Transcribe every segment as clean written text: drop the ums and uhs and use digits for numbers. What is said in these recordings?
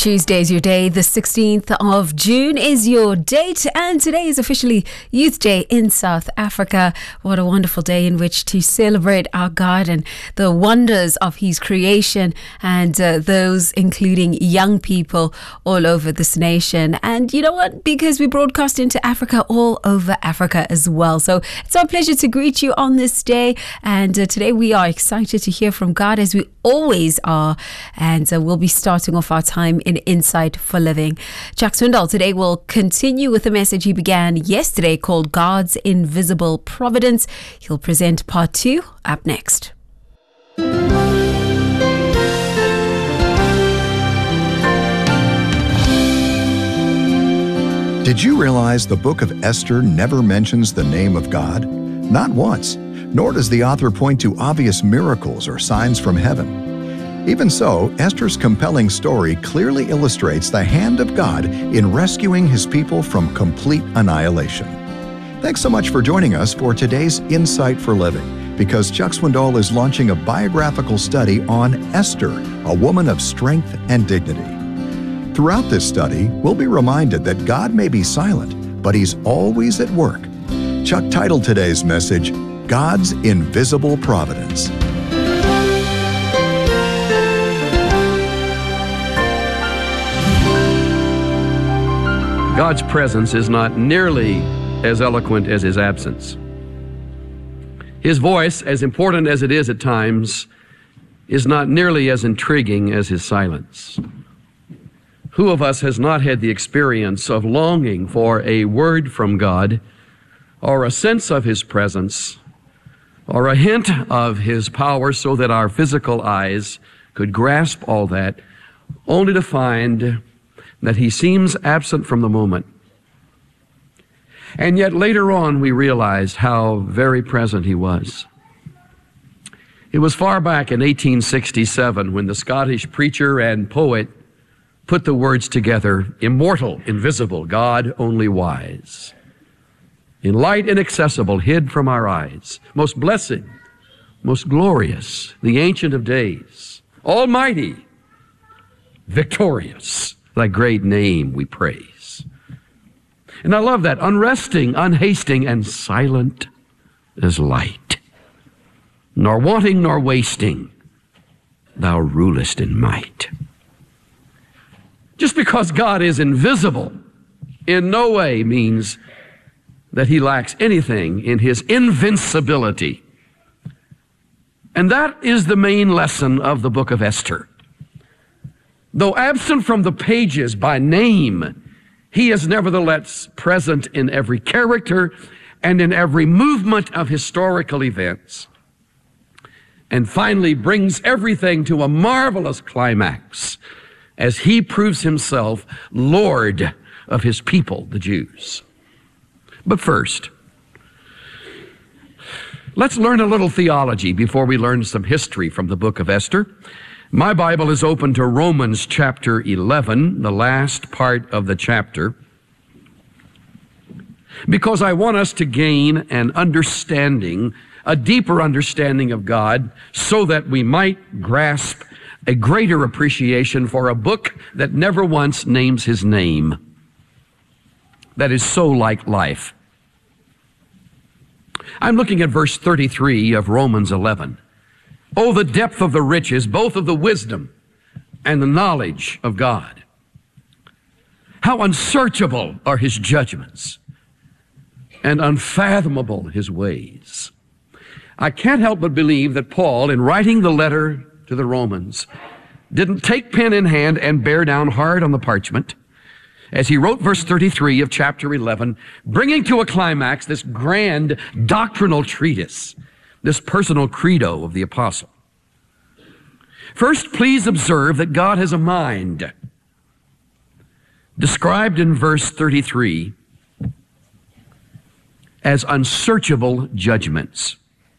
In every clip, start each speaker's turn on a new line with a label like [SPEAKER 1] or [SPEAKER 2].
[SPEAKER 1] Tuesday is your day. The 16th of June is your date, and today is officially Youth Day in South Africa. What a wonderful day in which to celebrate our God and the wonders of His creation, and those including young people all over this nation. And you know what? Because we broadcast into Africa, all over Africa as well. So it's our pleasure to greet you on this day. And today we are excited to hear from God, as we always are. And we'll be starting off our time in Insight for Living. Chuck Swindoll today will continue with the message he began yesterday called God's Invisible Providence. He'll present part 2 up next.
[SPEAKER 2] Did you realize the book of Esther never mentions the name of God? Not once. Nor does the author point to obvious miracles or signs from heaven. Even so, Esther's compelling story clearly illustrates the hand of God in rescuing His people from complete annihilation. Thanks so much for joining us for today's Insight for Living, because Chuck Swindoll is launching a biographical study on Esther, a woman of strength and dignity. Throughout this study, we'll be reminded that God may be silent, but He's always at work. Chuck titled today's message, God's Invisible Providence.
[SPEAKER 3] God's presence is not nearly as eloquent as His absence. His voice, as important as it is at times, is not nearly as intriguing as His silence. Who of us has not had the experience of longing for a word from God, or a sense of His presence, or a hint of His power so that our physical eyes could grasp all that, only to find that He seems absent from the moment. And yet later on we realized how very present He was. It was far back in 1867 when the Scottish preacher and poet put the words together, immortal, invisible, God only wise. In light inaccessible, hid from our eyes, most blessed, most glorious, the Ancient of Days, almighty, victorious, thy great name we praise. And I love that, unresting, unhasting, and silent as light, nor wanting nor wasting, thou rulest in might. Just because God is invisible in no way means that He lacks anything in His invincibility. And that is the main lesson of the book of Esther. Though absent from the pages by name, He is nevertheless present in every character and in every movement of historical events, and finally brings everything to a marvelous climax as He proves Himself Lord of His people, the Jews. But first, let's learn a little theology before we learn some history from the book of Esther. My Bible is open to Romans chapter 11, the last part of the chapter, because I want us to gain an understanding, a deeper understanding of God, so that we might grasp a greater appreciation for a book that never once names His name, that is so like life. I'm looking at verse 33 of Romans 11. Oh, the depth of the riches, both of the wisdom and the knowledge of God. How unsearchable are His judgments and unfathomable His ways. I can't help but believe that Paul, in writing the letter to the Romans, didn't take pen in hand and bear down hard on the parchment as he wrote verse 33 of chapter 11, bringing to a climax this grand doctrinal treatise, this personal credo of the apostle. First, please observe that God has a mind, described in verse 33 as unsearchable judgments.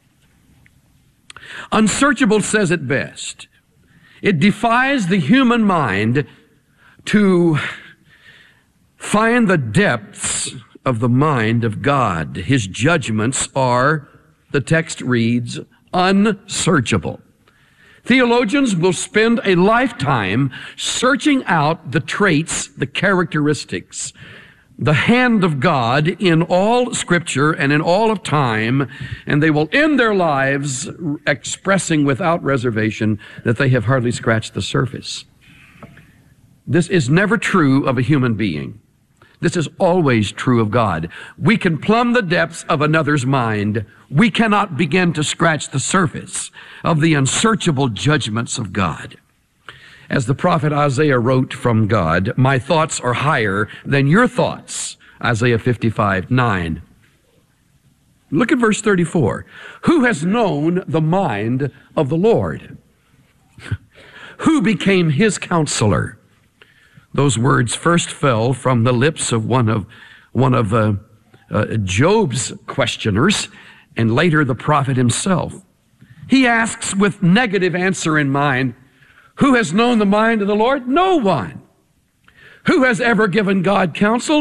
[SPEAKER 3] Unsearchable says it best. It defies the human mind to find the depths of the mind of God. His judgments are, the text reads, unsearchable. Theologians will spend a lifetime searching out the traits, the characteristics, the hand of God in all Scripture and in all of time, and they will end their lives expressing without reservation that they have hardly scratched the surface. This is never true of a human being. This is always true of God. We can plumb the depths of another's mind. We cannot begin to scratch the surface of the unsearchable judgments of God. As the prophet Isaiah wrote from God, "My thoughts are higher than your thoughts," Isaiah 55:9. Look at verse 34. Who has known the mind of the Lord? Who became his counselor? Those words first fell from the lips of one of Job's questioners, and later the prophet himself. He asks with negative answer in mind, who has known the mind of the Lord? No one. Who has ever given God counsel?